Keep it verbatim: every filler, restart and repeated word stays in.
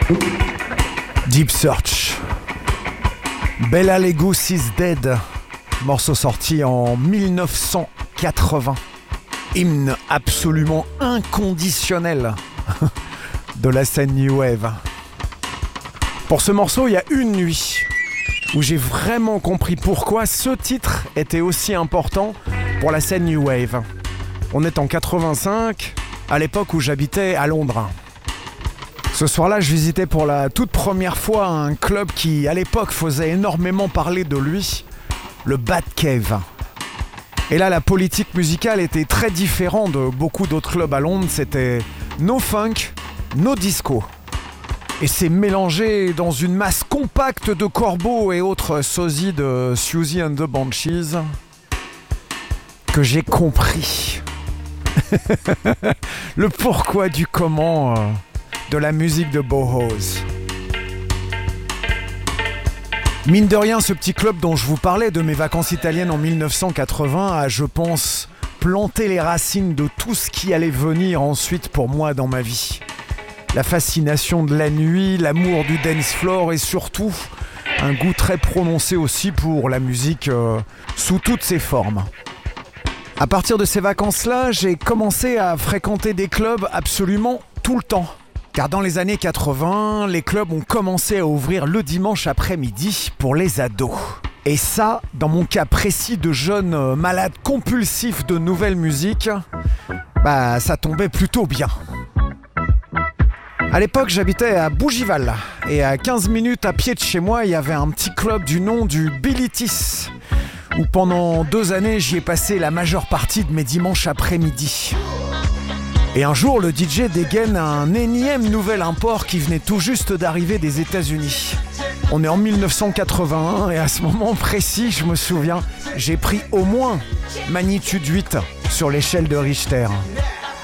Deep Search. Bela Lugosi's Dead. Morceau sorti en dix-neuf cent quatre-vingts. Hymne absolument inconditionnel de la scène New Wave. Pour ce morceau, il y a une nuit où j'ai vraiment compris pourquoi ce titre était aussi important pour la scène New Wave. On est en quatre-vingt-cinq, à l'époque où j'habitais à Londres. Ce soir-là, je visitais pour la toute première fois un club qui, à l'époque, faisait énormément parler de lui, le Batcave. Et là, la politique musicale était très différente de beaucoup d'autres clubs à Londres. C'était no funk, no disco. Et c'est mélangé dans une masse compacte de corbeaux et autres sosies de Siouxsie and the Banshees que j'ai compris le pourquoi du comment euh, de la musique de Bauhaus. Mine de rien, ce petit club dont je vous parlais de mes vacances italiennes en dix-neuf cent quatre-vingts a, je pense, planté les racines de tout ce qui allait venir ensuite pour moi dans ma vie. La fascination de la nuit, l'amour du dance floor et surtout un goût très prononcé aussi pour la musique euh, sous toutes ses formes. À partir de ces vacances-là, j'ai commencé à fréquenter des clubs absolument tout le temps. Car dans les années quatre-vingts, les clubs ont commencé à ouvrir le dimanche après-midi pour les ados. Et ça, dans mon cas précis de jeune malade compulsif de nouvelle musique, bah ça tombait plutôt bien. À l'époque, j'habitais à Bougival et à quinze minutes à pied de chez moi, il y avait un petit club du nom du Bilitis où pendant deux années, j'y ai passé la majeure partie de mes dimanches après-midi. Et un jour, le D J dégaine un énième nouvel import qui venait tout juste d'arriver des États-Unis. On est en dix-neuf cent quatre-vingt-un et à ce moment précis, je me souviens, j'ai pris au moins magnitude huit sur l'échelle de Richter.